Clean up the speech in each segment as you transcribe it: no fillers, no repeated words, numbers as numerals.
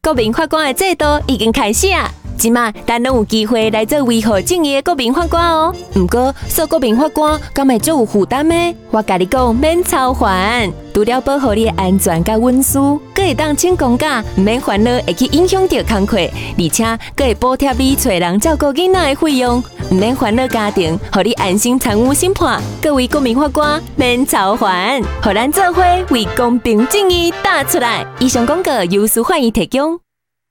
国民法官的制度已经开始啊！即马咱拢有机会来做维护正义的国民法官哦。不过做国民法官敢会做有负担呢？我甲你讲，免操烦，除了保护你的安全甲隐私，佫会当请公假，唔免烦恼会去影响到工课，而且佫会补贴你找人照顾囡仔的费用，唔免烦恼家庭，互你安心参与审判。各位国民法官免操烦，互咱做伙为公平正义打出来。以上广告由司法院提供。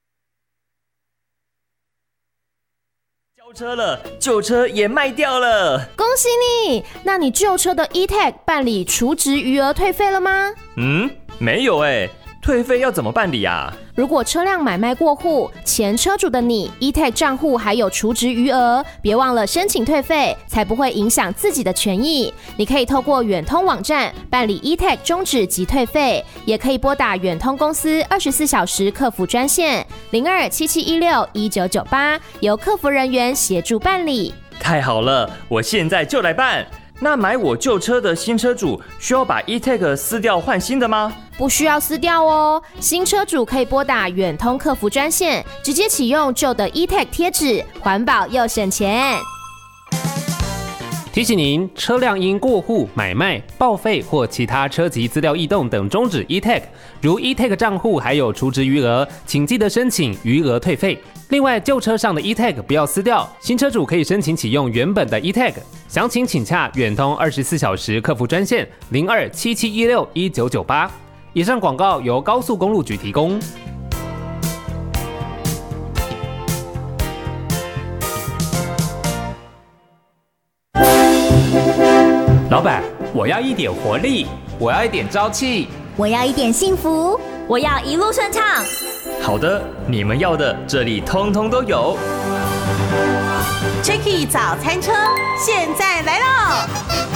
交车了，旧车也卖掉了， 恭喜你！那你旧车的 eTag 办理除值余额退费了吗？ 没有欸，退费要怎么办理啊？ 如果车辆买卖过户，前车主的你 eTag 账户还有除值余额，别忘了申请退费，才不会影响自己的权益。你可以透过远通网站办理 eTag 终止及退费，也可以拨打远通公司24小时客服专线0277161998，由客服人员协助办理。 太好了，我现在就来办。那买我旧车的新车主需要把 eTag 撕掉换新的吗？ 不需要撕掉哦，新车主可以拨打远通客服专线，直接启用旧的 eTag 贴纸，环保又省钱。 提醒您，车辆因过户、买卖、报废或其他车籍资料异动等终止 eTag， 如 eTag 账户还有除值余额，请记得申请余额退费。另外，旧车上的 eTag 不要撕掉，新车主可以申请启用原本的 eTag。详情请洽远通24小时客服专线0277161998。以上广告由高速公路局提供。 老板，我要一点活力，我要一点朝气， 我要一点幸福，我要一路顺畅。 好的，你们要的这里通通都有。 Jacky 早餐车现在来喽！